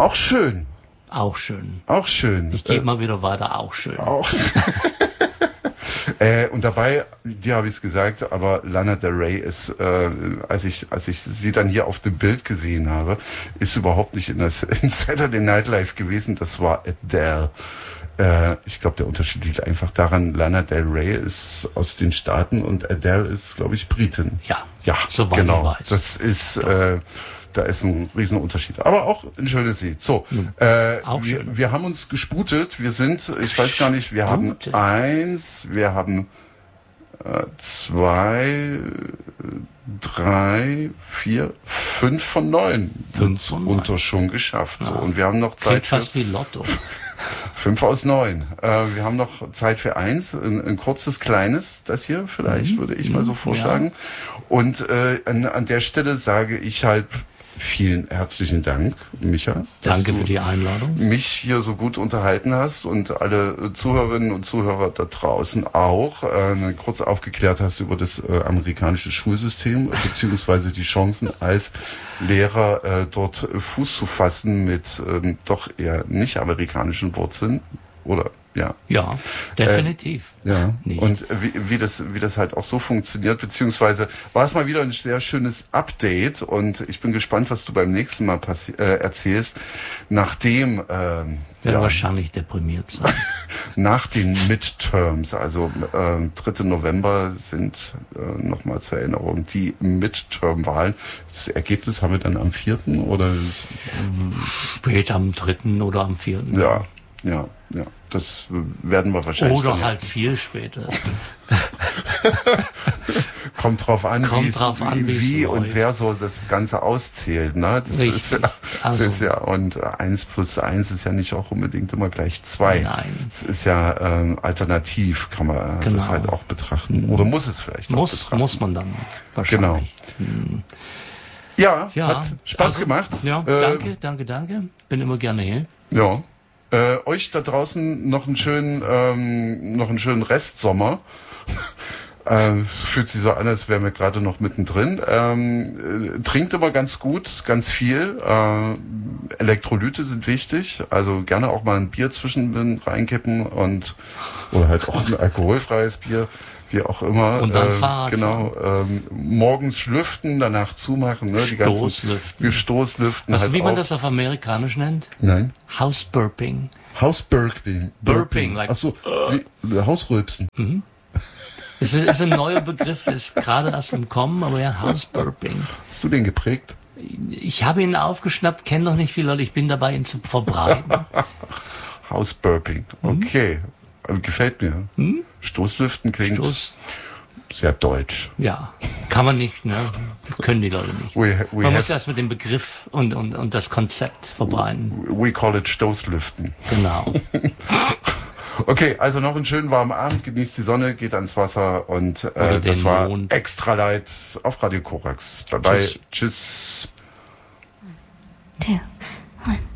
Auch schön. Auch schön. Auch schön. Ich gebe mal wieder weiter, auch schön. Auch. Und dabei, dir habe ich es gesagt, aber Lana Del Rey ist, als ich sie dann hier auf dem Bild gesehen habe, ist überhaupt nicht in Saturday Night Live gewesen. Das war Adele. Ich glaube, der Unterschied liegt einfach daran, Lana Del Rey ist aus den Staaten und Adele ist, glaube ich, Britin. Ja, soweit genau. ich weiß. Das ist, da ist ein Riesenunterschied. Aber auch ein schönes Lied. So, auch schön. wir haben uns gesputet. Wir sind, ich weiß gar nicht, wir haben 1, wir haben 2, 3, 4, 5 von 9. 5 von 9. Unter schon geschafft. Ja. So, und wir haben noch Zeit. Klingt fast wie Lotto. 5 aus 9. Wir haben noch Zeit für 1, ein kurzes, kleines, das hier vielleicht, würde ich mal so vorschlagen. Ja. Und an der Stelle sage ich halt vielen herzlichen Dank, Micha. Danke für die Einladung. Mich hier so gut unterhalten hast und alle Zuhörerinnen und Zuhörer da draußen auch kurz aufgeklärt hast über das amerikanische Schulsystem, beziehungsweise die Chancen als Lehrer dort Fuß zu fassen mit doch eher nicht amerikanischen Wurzeln. Oder ja. Ja, definitiv. Ja. Nicht. Und wie das halt auch so funktioniert, beziehungsweise war es mal wieder ein sehr schönes Update und ich bin gespannt, was du beim nächsten Mal erzählst, nachdem wahrscheinlich deprimiert sein. nach den Midterms, also 3. November sind nochmal zur Erinnerung die Midterm-Wahlen. Das Ergebnis haben wir dann am 4. oder? Später am 3. oder am 4. Ja. Das werden wir wahrscheinlich. Oder halt viel später. Kommt drauf an, wie und läuft. wer so das Ganze auszählt, ne? Das Richtig. ist ja, und 1 plus 1 ist ja nicht auch unbedingt immer gleich 2. Nein. Es ist ja alternativ, kann man das halt auch betrachten. Oder muss es vielleicht auch betrachten. Muss man dann wahrscheinlich. Genau. Ja, hat Spaß gemacht. Ja, danke. Bin immer gerne hier. Ja. Euch da draußen noch einen schönen Restsommer. Es fühlt sich so an, als wären wir gerade noch mittendrin. Trinkt immer ganz gut, ganz viel. Elektrolyte sind wichtig. Also gerne auch mal ein Bier zwischendrin reinkippen oder halt auch ein alkoholfreies Bier, wie auch immer. Und dann Fahrrad. Genau. Morgens lüften, danach zumachen. Ne? Die ganzen Stoßlüften. Weißt du, wie man auch. das auf Amerikanisch nennt? Nein. House Burping. Burping. Like, ach so, wie Hausrülpsen. Mhm. Ist ein neuer Begriff, ist gerade erst im Kommen, aber ja, House Burping. Hast du den geprägt? Ich habe ihn aufgeschnappt, kenne noch nicht viele Leute, ich bin dabei, ihn zu verbreiten. House Burping, okay. Gefällt mir. Stoßlüften klingt sehr deutsch. Ja, kann man nicht, ne? Das können die Leute nicht. Man muss erst mit dem Begriff und das Konzept verbreiten. We call it Stoßlüften. Genau. Okay, also noch einen schönen warmen Abend, genießt die Sonne, geht ans Wasser und das war Mond. Extra Light auf Radio Korax. Bye bye. Tschüss. 2, 1.